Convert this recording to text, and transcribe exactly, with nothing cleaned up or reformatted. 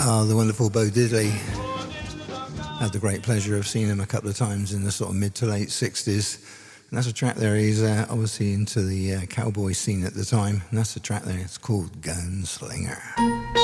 Ah, the wonderful Bo Diddley. Had the great pleasure of seeing him a couple of times in the sort of mid to late sixties. And that's a track there. He's uh, obviously into the uh, cowboy scene at the time. And that's a track there. It's called Gunslinger.